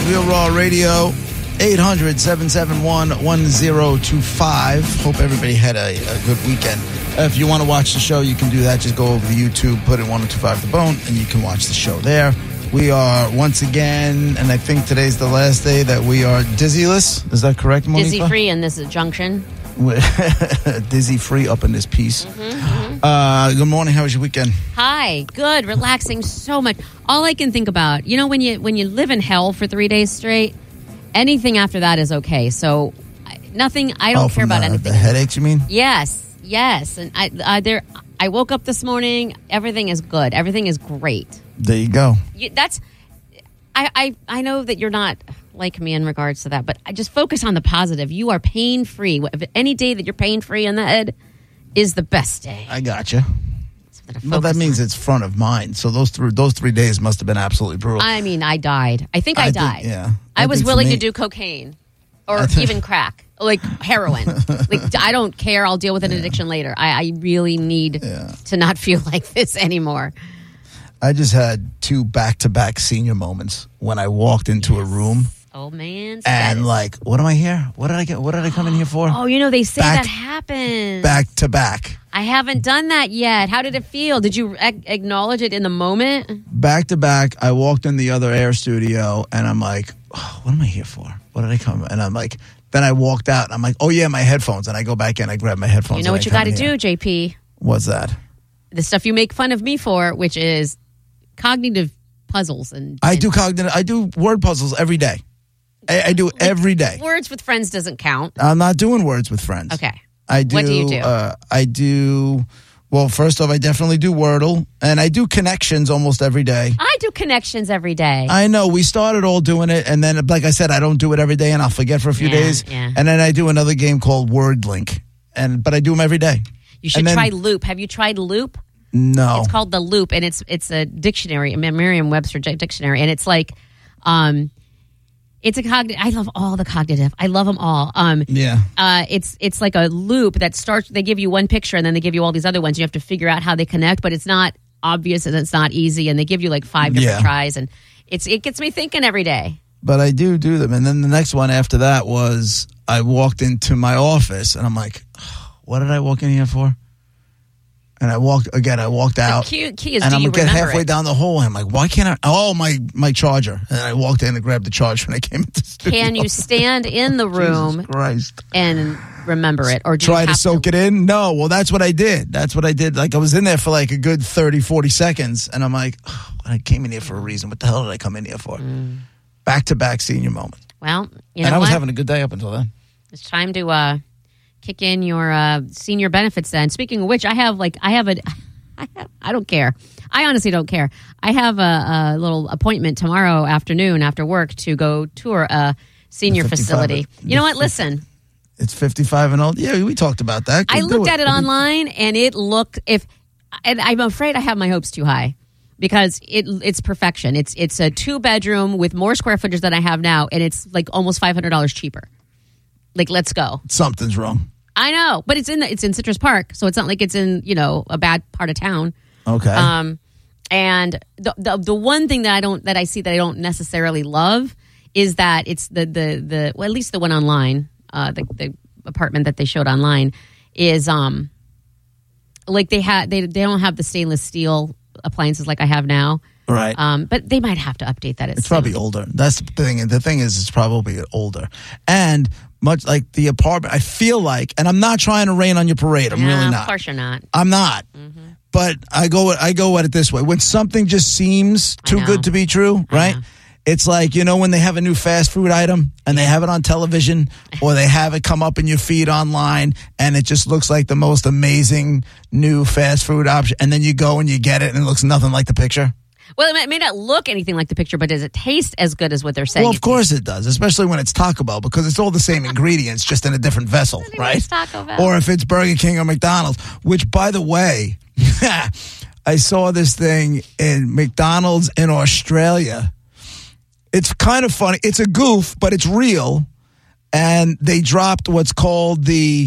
Real Raw Radio, 800-771-1025. Hope everybody had a good weekend. If you want to watch the show, you can do that. Just go over to YouTube, put in 1025 The Bone, and you can watch the show there. We are once again, and I think today's the last day that we are dizzy-less. Is that correct, Monica? Dizzy-free in this junction. Dizzy-free up in this piece. Good morning. How was your weekend? Hi. Good. Relaxing so much. All I can think about, you know, when you live in hell for 3 days straight, anything after that is okay. So nothing. I don't care about anything. The headaches, you mean? Yes. And I woke up this morning. Everything is good. Everything is great. There you go. I know that you're not like me in regards to that, but I just focus on the positive. You are pain free. Any day that you're pain free in the head is the best day. I gotcha. Well, that means it's front of mind. So those 3 days must have been absolutely brutal. I mean, I died. I think I died. Yeah. I was willing to do cocaine or even crack, like heroin. Like, I don't care. I'll deal with an addiction later. I really need to not feel like this anymore. I just had 2 back-to-back senior moments when I walked into a room. Oh, man. And like, what am I here? What did I get? What did I come in here for? Oh, you know, they say that happens. Back-to-back. I haven't done that yet. How did it feel? Did you acknowledge it in the moment? Back-to-back, I walked in the other air studio, and I'm like, oh, what am I here for? What did I come? And I'm like, then I walked out, and I'm like, oh, yeah, my headphones. And I go back in, I grab my headphones. You know what you got to do, JP? What's that? The stuff you make fun of me for, which is cognitive puzzles. I do word puzzles every day. I do every day. Words with friends doesn't count. I'm not doing words with friends. Okay. What do you do? Well, first off, I definitely do Wordle, and I do connections almost every day. I do connections every day. I know. We started all doing it, and then, like I said, I don't do it every day, and I'll forget for a few days. Yeah. And then I do another game called WordLink, but I do them every day. You should try Loop. Have you tried Loop? No. It's called the Loop, and it's a dictionary, a Merriam-Webster dictionary, and it's like, it's a cognitive. I love all the cognitive. I love them all. It's like a loop that starts. They give you one picture, and then they give you all these other ones. You have to figure out how they connect, but it's not obvious and it's not easy. And they give you like 5 different tries, and it gets me thinking every day. But I do them, and then the next one after that was I walked into my office, and I'm like, what did I walk in here for? And I walked out. The key is, and I'm going to get halfway down the hallway. I'm like, why can't I? Oh, my charger. And I walked in and grabbed the charger when I came into the studio. Can you stand in the room Jesus Christ. and remember it? Or try to soak it in? No. Well, that's what I did. Like, I was in there for like a good 30, 40 seconds. And I'm like, I came in here for a reason. What the hell did I come in here for? Back-to-back senior moment. Well, I was having a good day up until then. It's time to kick in your senior benefits then. Speaking of which, I don't care. I honestly don't care. I have a little appointment tomorrow afternoon after work to go tour a senior facility. You know what? Listen. It's 55 and old. Yeah, we talked about that. I looked at it online, and it looked and I'm afraid I have my hopes too high because it's perfection. It's a 2-bedroom with more square footage than I have now, and it's like almost $500 cheaper. Like, let's go. Something's wrong. I know, but it's in Citrus Park, so it's not like it's in a bad part of town. Okay. And the one thing that I see that I don't necessarily love is that it's the well, at least the one online, the apartment that they showed online is like they don't have the stainless steel appliances like I have now. Right. But they might have to update that. It's probably older. That's the thing. The thing is, it's probably older. And much like the apartment, I feel like, and I'm not trying to rain on your parade. I'm really not. Of course you're not. I'm not. Mm-hmm. But I go at it this way. When something just seems too good to be true, right? It's like, when they have a new fast food item and they have it on television or they have it come up in your feed online and it just looks like the most amazing new fast food option. And then you go and you get it and it looks nothing like the picture. Well, it may not look anything like the picture, but does it taste as good as what they're saying? Well, of course it does, especially when it's Taco Bell, because it's all the same ingredients, just in a different vessel, right? Taco Bell. Or if it's Burger King or McDonald's, which, by the way, I saw this thing in McDonald's in Australia. It's kind of funny. It's a goof, but it's real. And they dropped what's called they're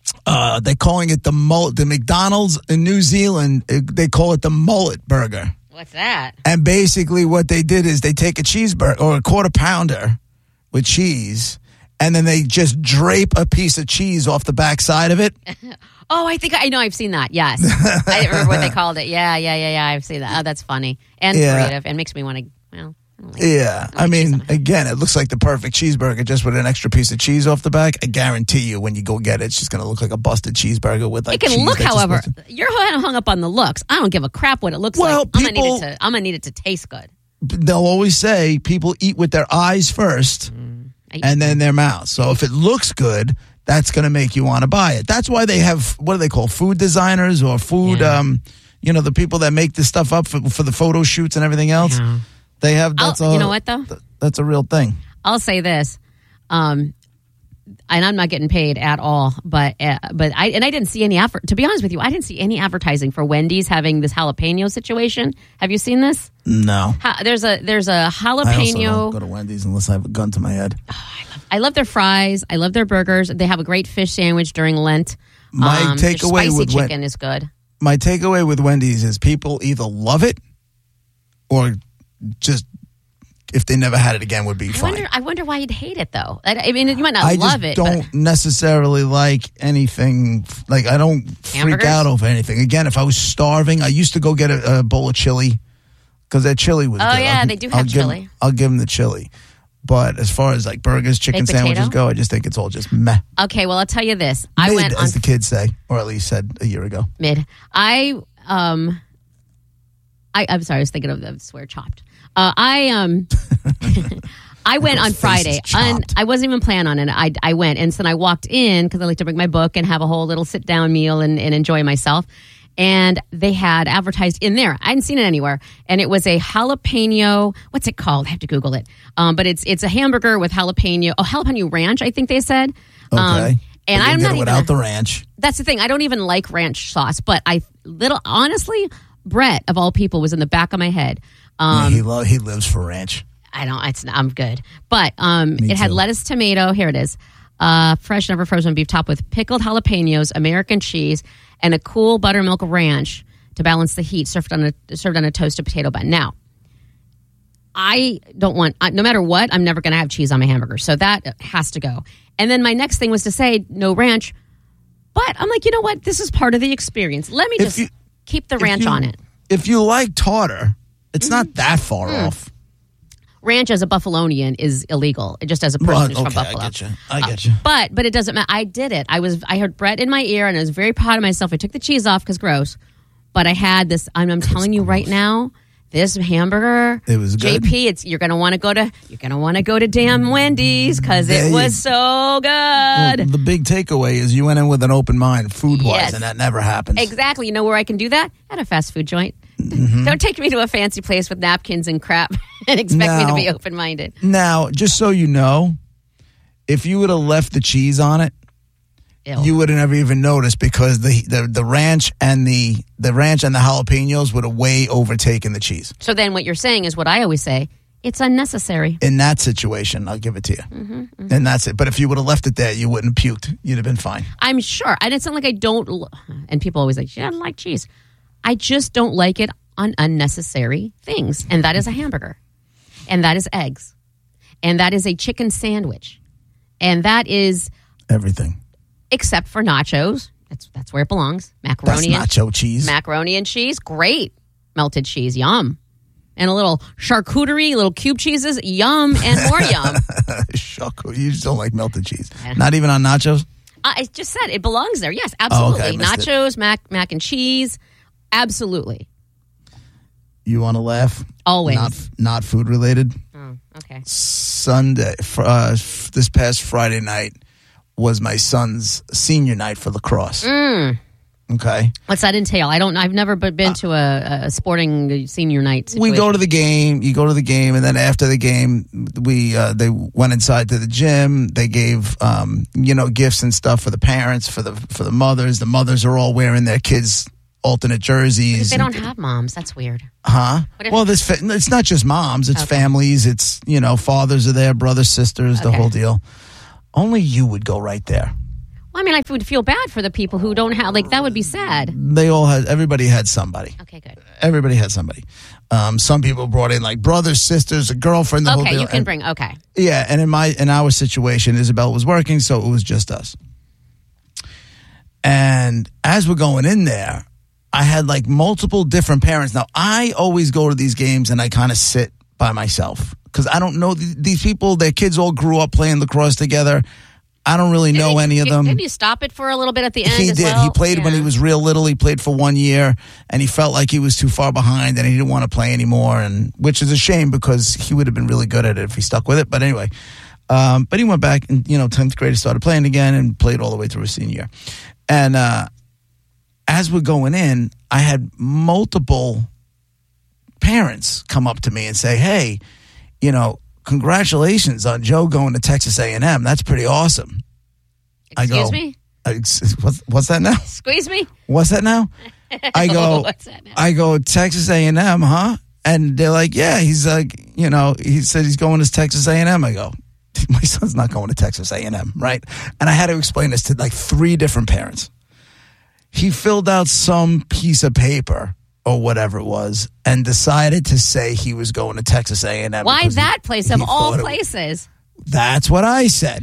calling it the McDonald's in New Zealand, they call it the mullet burger. What's that? And basically what they did is they take a cheeseburger or a quarter pounder with cheese, and then they just drape a piece of cheese off the backside of it. Oh, I know. I've seen that. Yes. I didn't remember what they called it. Yeah. I've seen that. Oh, that's funny and creative and makes me want to, well. I mean, again, it looks like the perfect cheeseburger just with an extra piece of cheese off the back. I guarantee you when you go get it, it's just going to look like a busted cheeseburger with like it can cheese. Look, however, you're hung up on the looks. I don't give a crap what it looks like. I'm going to need it to taste good. They'll always say people eat with their eyes first and then their mouth. So if it looks good, that's going to make you want to buy it. That's why they have, what do they call, food designers or food, the people that make this stuff up for the photo shoots and everything else. Yeah. They have. You know what though? That's a real thing. I'll say this, and I'm not getting paid at all. But I didn't see any effort. To be honest with you, I didn't see any advertising for Wendy's having this jalapeno situation. Have you seen this? No. There's a jalapeno. I also don't go to Wendy's unless I have a gun to my head. Oh, I love their fries. I love their burgers. They have a great fish sandwich during Lent. My takeaway with chicken is good. My takeaway with Wendy's is people either love it or just if they never had it again would be fine. I wonder why you'd hate it though. I mean, you might not love it. I don't necessarily like anything. Like I don't freak out over anything. Again, if I was starving, I used to go get a bowl of chili because their chili was good. Oh yeah, they do have chili. I'll give them the chili. But as far as like burgers, chicken sandwiches go, I just think it's all just meh. Okay, well I'll tell you this. I went as the kids say, or at least said a year ago. Mid. I'm sorry, I was thinking of the swear chopped. I went on Friday. I wasn't even planning on it. I went, and so then I walked in because I like to bring my book and have a whole little sit down meal and enjoy myself. And they had advertised in there. I hadn't seen it anywhere, and it was a jalapeno. What's it called? I have to Google it. But it's a hamburger with jalapeno ranch. I think they said. Okay. And I'm not without the ranch. That's the thing. I don't even like ranch sauce, but honestly, Brett of all people was in the back of my head. He lives for ranch. I'm good. But it had lettuce, tomato. Here it is. Fresh, never frozen beef topped with pickled jalapenos, American cheese, and a cool buttermilk ranch to balance the heat, served on a toasted potato bun. Now, I don't want, no matter what, I'm never going to have cheese on my hamburger. So that has to go. And then my next thing was to say no ranch. But I'm like, you know what? This is part of the experience. Let me just keep the ranch on it. If you like tartar, it's not that far off. Ranch as a Buffalonian is illegal, just as a person who's from Buffalo. I get you. But it doesn't matter. I did it. I heard Brett in my ear, and I was very proud of myself. I took the cheese off because gross. But I had this. I'm telling you right now, this hamburger. It was good. JP, you're gonna want to go to damn Wendy's because it was so good. Well, the big takeaway is you went in with an open mind, food wise, and that never happens. Exactly. You know where I can do that? At a fast food joint. Mm-hmm. Don't take me to a fancy place with napkins and crap and expect me to be open-minded. Now, just so you know, if you would have left the cheese on it, you would have never even noticed because the ranch and the jalapenos would have way overtaken the cheese. So then what you're saying is what I always say, it's unnecessary. In that situation, I'll give it to you. Mm-hmm, mm-hmm. And that's it. But if you would have left it there, you wouldn't have puked. You'd have been fine. I'm sure. And it's not like I don't, and people always like, I don't like cheese. I just don't like it on unnecessary things. And that is a hamburger. And that is eggs. And that is a chicken sandwich. And that is everything. Except for nachos. That's where it belongs. Macaroni. That's nacho cheese. Macaroni and cheese. Great. Melted cheese. Yum. And a little charcuterie, little cube cheeses. Yum and more yum. You just don't like melted cheese. Yeah. Not even on nachos? I just said it belongs there. Yes, absolutely. Okay, nachos, mac and cheese. Absolutely. You want to laugh? Always. Not food related. Oh, okay. Sunday, this past Friday night was my son's senior night for lacrosse. Okay. What's that entail? I've never been to a sporting senior night situation. We go to the game. You go to the game, and then after the game, they went inside to the gym. They gave gifts and stuff for the parents, for the mothers. The mothers are all wearing their kids' alternate jerseys. But if they don't have moms, that's weird. Huh? Well, it's not just moms. It's families. It's, fathers are there, brothers, sisters, the whole deal. Only you would go right there. Well, I mean, I would feel bad for the people who don't have, like, that would be sad. Everybody had somebody. Okay, good. Everybody had somebody. Some people brought in like brothers, sisters, a girlfriend, the whole deal. Okay, you can bring, okay. Yeah, and in our situation, Isabel was working, so it was just us. And as we're going in there, I had like multiple different parents. Now, I always go to these games and I kind of sit by myself because I don't know these people. Their kids all grew up playing lacrosse together. I don't really know any of them. Did you stop it for a little bit at the end? He did. Well? He played when he was real little. He played for 1 year, and he felt like he was too far behind, and he didn't want to play anymore. And which is a shame because he would have been really good at it if he stuck with it. But anyway, but he went back, and 10th grade, he started playing again, and played all the way through his senior year. And as we're going in, I had multiple parents come up to me and say, "Hey, congratulations on Joe going to Texas A&M. That's pretty awesome." Excuse me? What's that now? Squeeze me? What's that now? I go, what's that now? I go, Texas A&M, huh? And they're like, yeah. He's like, he said he's going to Texas A&M. I go, my son's not going to Texas A&M, right? And I had to explain this to like 3 different parents. He filled out some piece of paper or whatever it was and decided to say he was going to Texas A&M. Why that place of all places? That's what I said.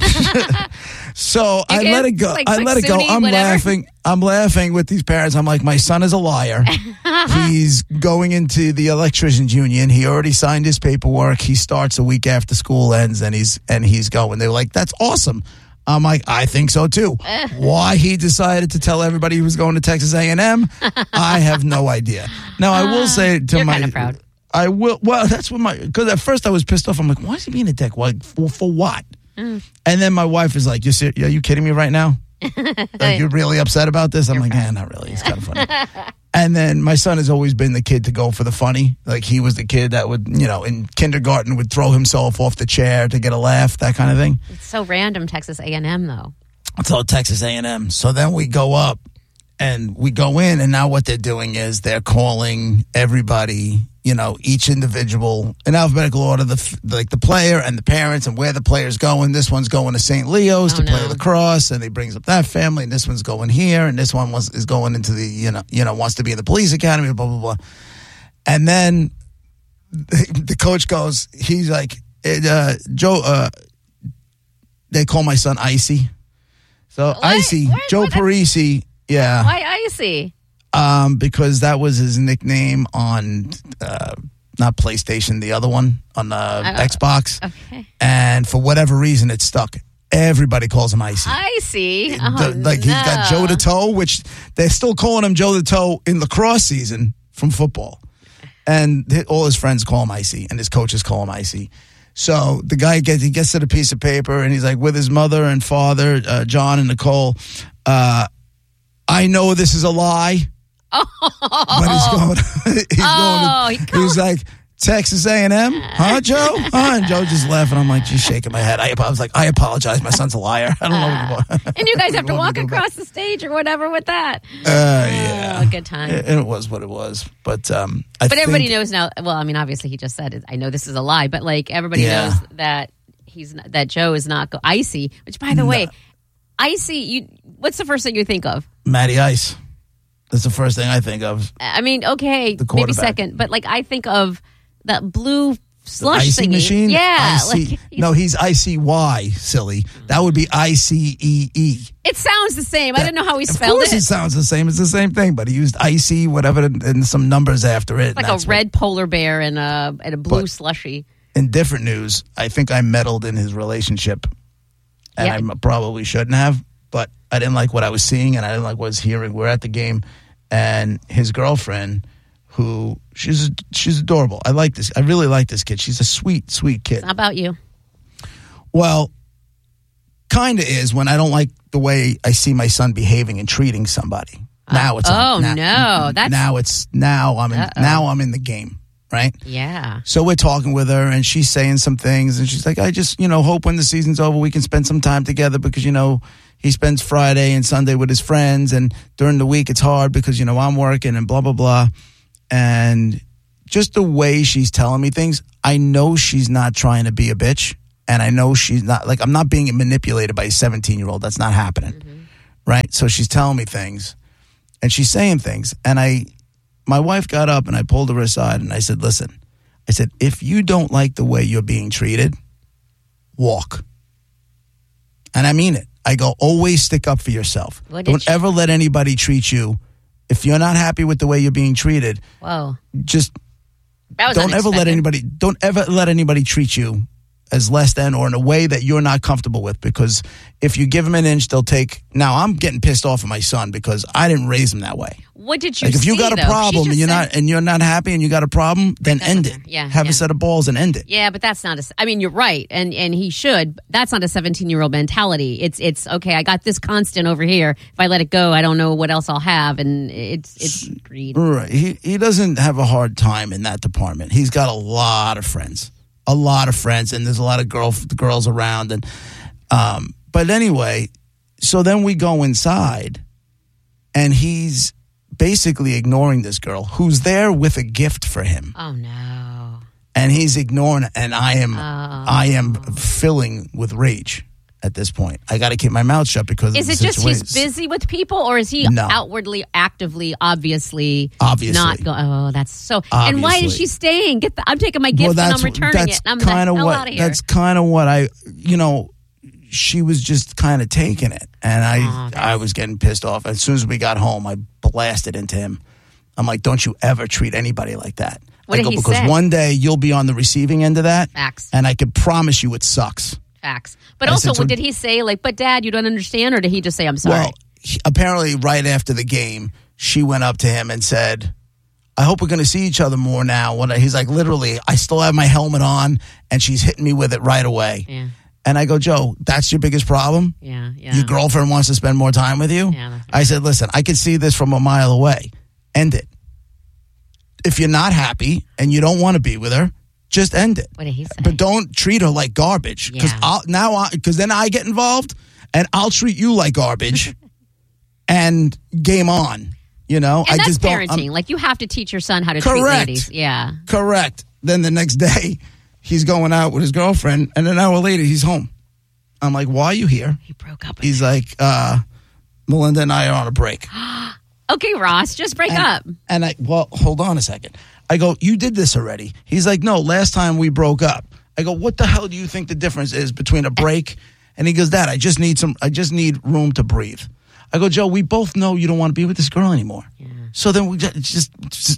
So I let it go. I let it go. I'm laughing. I'm laughing with these parents. I'm like, my son is a liar. He's going into the electricians union. He already signed his paperwork. He starts a week after school ends, and he's going. They're like, that's awesome. I'm like, I think so too. Why he decided to tell everybody he was going to Texas A&M, I have no idea. Now I will say to you're my, kind of proud. I will. Well, that's what because at first I was pissed off. I'm like, why is he being a dick? Like, for what? And then my wife is like, are you kidding me right now? Like, you're really upset about this? I'm like, not really. It's kind of funny. And then my son has always been the kid to go for the funny. Like, he was the kid that would, in kindergarten would throw himself off the chair to get a laugh, that kind of thing. It's so random, Texas A&M, though. It's all Texas A&M. So then we go up and we go in, and now what they're doing is they're calling everybody, each individual in alphabetical order, the player and the parents and where the player's going. This one's going to St. Leo's to play lacrosse, and he brings up that family, and this one's going here, and this one is going into the, wants to be in the police academy, blah, blah, blah. And then the coach goes, he's like, Joe, they call my son Icy. So what? Icy, Joe Parisi. Yeah. Why Icy? Because that was his nickname on not PlayStation, the other one on Xbox. Okay. And for whatever reason, it stuck. Everybody calls him Icy. Icy. He's got Joe the Toe, which they're still calling him Joe the Toe in lacrosse season from football, and all his friends call him Icy, and his coaches call him Icy. So the guy gets to the piece of paper, and he's like, with his mother and father, John and Nicole. I know this is a lie. But he's like, Texas A&M? Huh, Joe? And Joe just laughing. I'm like, just shaking my head. I was like, I apologize. My son's a liar. I don't know. And you guys have to walk across the stage or whatever with that. Yeah. Good time. It was what it was. But everybody knows now. Well, I mean, obviously he just said, I know this is a lie, but like everybody knows that that Joe is not Icy, which by the way, Icy, what's the first thing you think of? Matty Ice. That's the first thing I think of. I mean, okay, maybe second, but like I think of that blue slush icy thingy. Machine? Yeah. No, he's ICY, silly. That would be ICEE. It sounds the same. I didn't know how he spelled it. Of course it sounds the same. It's the same thing, but he used icy, whatever, and some numbers after it. Like a red polar bear and a blue slushy. In different news, I think I meddled in his relationship, and I probably shouldn't have. But I didn't like what I was seeing, and I didn't like what I was hearing. We're at the game, and his girlfriend, who she's adorable. I like this. I really like this kid. She's a sweet, sweet kid. It's not about you. Well, kind of is when I don't like the way I see my son behaving and treating somebody. Now it's now I'm in the game. Right? Yeah. So we're talking with her, and she's saying some things, and she's like, I just, hope when the season's over we can spend some time together because, he spends Friday and Sunday with his friends, and during the week it's hard because, I'm working and blah, blah, blah. And just the way she's telling me things, I know she's not trying to be a bitch, and I know she's not, like, I'm not being manipulated by a 17-year-old. That's not happening. Mm-hmm. right? So she's telling me things, and she's saying things, and my wife got up, and I pulled her aside, and I said, listen, I said, if you don't like the way you're being treated, walk. And I mean it. I go, always stick up for yourself. Don't ever let anybody treat you. If you're not happy with the way you're being treated, just don't ever let anybody treat you as less than or in a way that you're not comfortable with, because if you give them an inch, they'll take. Now I'm getting pissed off at my son because I didn't raise him that way. What did you like? If you got a problem and you're not happy and you got a problem, then end it. Yeah, have a set of balls and end it. Yeah, but that's not I mean, you're right, and he should. That's not a 17-year-old mentality. It's okay. I got this constant over here. If I let it go, I don't know what else I'll have, and it's greed. Right. He doesn't have a hard time in that department. He's got a lot of friends. And there's a lot of girls around, and but anyway, so then we go inside, and he's basically ignoring this girl who's there with a gift for him. Oh no! And he's ignoring it, and I am filling with rage at this point. I got to keep my mouth shut because is it just he's busy with people, or is he outwardly, actively, obviously not going? Oh, that's so. Obviously. And why is she staying? I'm taking my gift and I'm returning it. I'm kind of out of here. That's kind of what she was just kind of taking it, and I was getting pissed off. As soon as we got home, I blasted into him. I'm like, don't you ever treat anybody like that. What did he say? Because one day you'll be on the receiving end of that. Facts. And I can promise you it sucks. Facts. But also, what did he say? Like, but Dad, you don't understand? Or did he just say, I'm sorry? Well, apparently right after the game, she went up to him and said, I hope we're going to see each other more now. He's like, literally, I still have my helmet on, and she's hitting me with it right away. Yeah. And I go, Joe, that's your biggest problem? Yeah. Your girlfriend wants to spend more time with you? Yeah, I said, listen, I can see this from a mile away. End it. If you're not happy and you don't want to be with her, just end it. What did he say? But don't treat her like garbage. Because then I get involved and I'll treat you like garbage and game on. And that's parenting. Like, you have to teach your son how to treat ladies. Yeah. Correct. Then the next day, he's going out with his girlfriend, and an hour later, he's home. I'm like, why are you here? He broke up with He's like, Melinda and I are on a break. Okay, Ross, just break up. And hold on a second. I go, you did this already. He's like, no, last time we broke up. I go, what the hell do you think the difference is between a break? And he goes, Dad, I just need room to breathe. I go, Joe, we both know you don't want to be with this girl anymore. Yeah. So then we just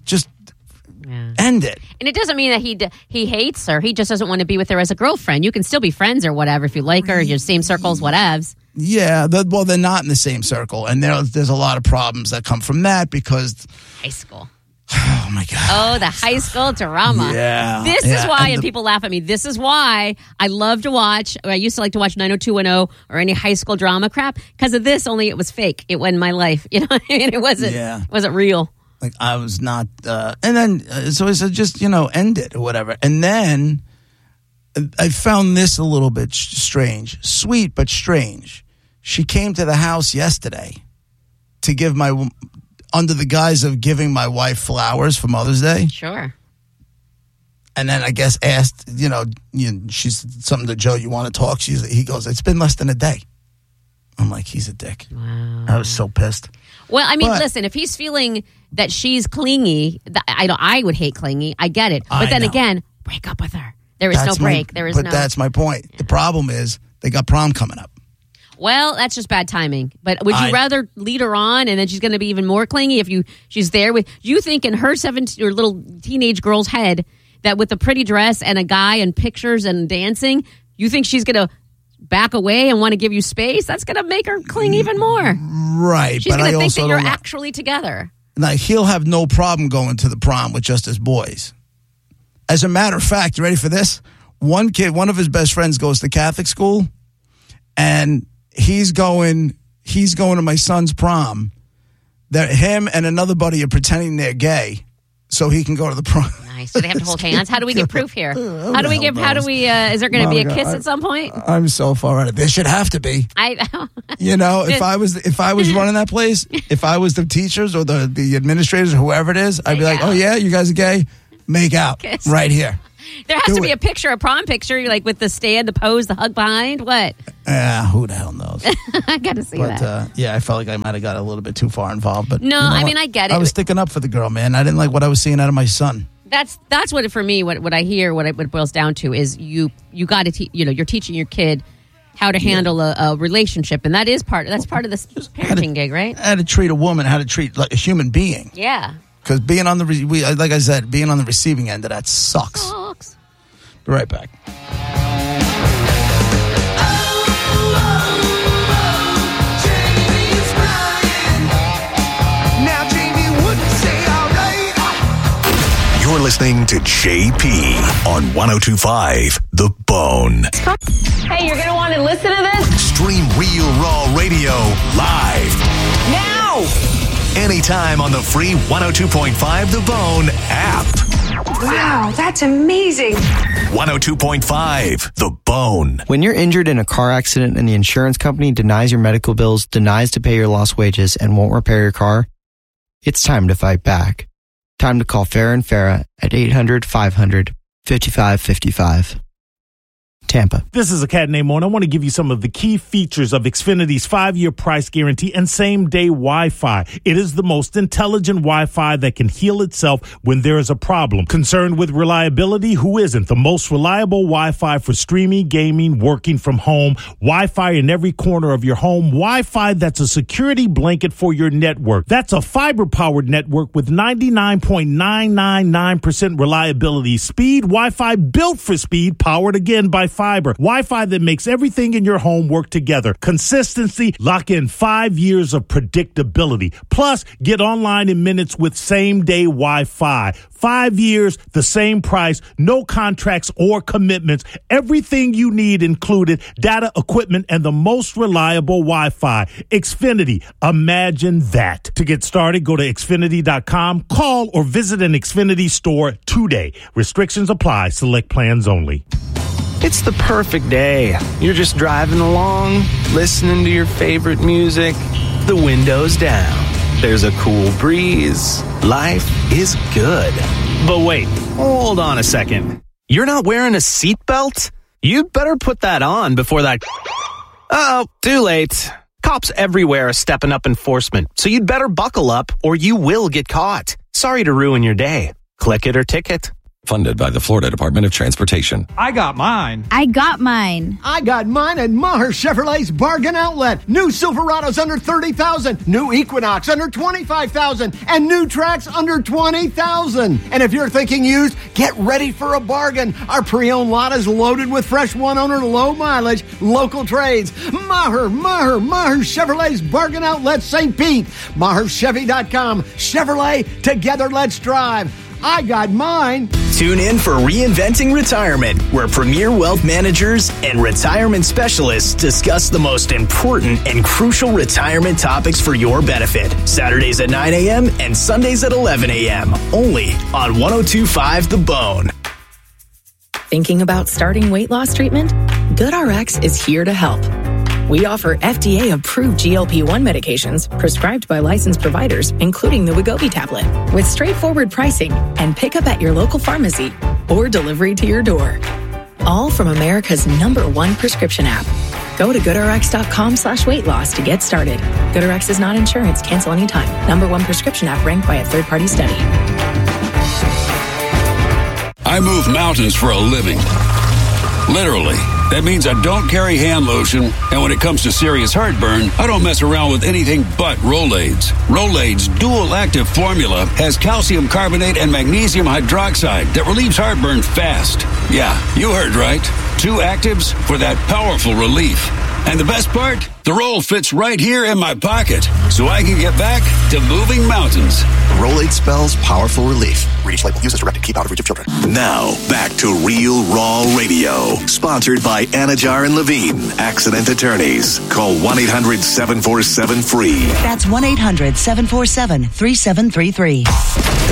end it. And it doesn't mean that he hates her. He just doesn't want to be with her as a girlfriend. You can still be friends or whatever if you like her, your same circles, whatevs. Yeah, they're not in the same circle, and there's a lot of problems that come from that because high school. Oh my God! Oh, the high school drama. Yeah, this is why, and people laugh at me. This is why I love to watch. Or I used to like to watch 90210 or any high school drama crap because of this. Only it was fake. It wasn't my life. You know what I mean? It wasn't real. Like I was not. And then so I said, just end it or whatever. And then I found this a little bit strange, sweet but strange. She came to the house yesterday to give under the guise of giving my wife flowers for Mother's Day. Sure. And then I guess asked, she's something to Joe, you want to talk? He goes, it's been less than a day. I'm like, he's a dick. Wow. I was so pissed. Well, I mean, listen, if he's feeling that she's clingy, I would hate clingy. I get it. But then again, break up with her. There is no break. But that's my point. Yeah. The problem is they got prom coming up. Well, that's just bad timing. But would you rather lead her on and then she's going to be even more clingy if she's there with you think in her 17 or little teenage girl's head that with a pretty dress and a guy and pictures and dancing, you think she's going to back away and want to give you space? That's going to make her cling even more. Right. She's going to think that you're actually together. Like, he'll have no problem going to the prom with just his boys. As a matter of fact, you ready for this? One of his best friends goes to Catholic school, and he's going to my son's prom. That him and another buddy are pretending they're gay so he can go to the prom. Nice. Do they have to hold hands? How do we get proof here? Is there going to be a kiss at some point? I'm so far out of it. There should have to be. If I was running that place, if I was the teachers or the administrators or whoever it is, I'd be like, oh yeah, you guys are gay? Make out right here. There has to be a picture, a prom picture, like with the stand, the pose, the hug behind. What? Who the hell knows? I got to see that. Yeah, I felt like I might have got a little bit too far involved. But no, I mean, I get it. I was sticking up for the girl, man. I didn't like what I was seeing out of my son. That's what for me. What I hear, what it boils down to is you got to you're teaching your kid how to handle a relationship, and that's part of this parenting gig, right? How to treat a woman, how to treat like a human being. Yeah. Because being on like I said, being on the receiving end of that sucks. Be right back. You're listening to JP on 102.5 The Bone. Hey, you're going to want to listen to this? Stream Real Raw Radio live. Now! Anytime on the free 102.5 The Bone app. Wow, that's amazing. 102.5 The Bone. When you're injured in a car accident and the insurance company denies your medical bills, denies to pay your lost wages, and won't repair your car, it's time to fight back. Time to call Farah & Farah at 800-500-5555. Tampa. This is a cat named Mona. I want to give you some of the key features of Xfinity's 5-year price guarantee and same-day Wi-Fi. It is the most intelligent Wi-Fi that can heal itself when there is a problem. Concerned with reliability? Who isn't? The most reliable Wi-Fi for streaming, gaming, working from home, Wi-Fi in every corner of your home, Wi-Fi that's a security blanket for your network. That's a fiber-powered network with 99.999% reliability. Speed, Wi-Fi built for speed, powered again by fiber. Wi-Fi that makes everything in your home work together. Consistency, lock in 5 years of predictability. Plus, get online in minutes with same-day Wi-Fi. 5 years, the same price, no contracts or commitments. Everything you need included, data, equipment, and the most reliable Wi-Fi. Xfinity, imagine that. To get started, go to Xfinity.com, call or visit an Xfinity store today. Restrictions apply. Select plans only. It's the perfect day. You're just driving along, listening to your favorite music, the windows down. There's a cool breeze. Life is good. But wait, hold on a second. You're not wearing a seatbelt? You'd better put that on before that... Uh-oh, too late. Cops everywhere are stepping up enforcement, so you'd better buckle up or you will get caught. Sorry to ruin your day. Click it or ticket. Funded by the Florida Department of Transportation. I got mine. I got mine. I got mine at Maher Chevrolet's Bargain Outlet. New Silverados under $30,000, new Equinox under $25,000, and new Trax under $20,000. And if you're thinking used, get ready for a bargain. Our pre-owned lot is loaded with fresh one-owner, low-mileage, local trades. Maher Chevrolet's Bargain Outlet, St. Pete. MaherChevy.com. Chevrolet, together let's drive. I got mine. Tune in for Reinventing Retirement, where premier wealth managers and retirement specialists discuss the most important and crucial retirement topics for your benefit. Saturdays at 9 a.m. and Sundays at 11 a.m. Only on 102.5 The Bone. Thinking about starting weight loss treatment? GoodRx is here to help. We offer FDA-approved GLP-1 medications prescribed by licensed providers, including the Wegovy tablet, with straightforward pricing and pickup at your local pharmacy or delivery to your door. All from America's #1 prescription app. Go to GoodRx.com/weight loss to get started. GoodRx is not insurance. Cancel anytime. #1 prescription app ranked by a third-party study. I move mountains for a living. Literally. That means I don't carry hand lotion, and when it comes to serious heartburn, I don't mess around with anything but Rolaids. Rolaids' dual-active formula has calcium carbonate and magnesium hydroxide that relieves heartburn fast. Yeah, you heard right. 2 actives for that powerful relief. And the best part? The roll fits right here in my pocket, so I can get back to moving mountains. Rolade spells powerful relief. Read each label. Use as directed. Keep out of reach of children. Now, back to Real Raw Radio. Sponsored by Anajar and Levine, Accident Attorneys. Call 1-800-747-FREE. That's 1-800-747-3733.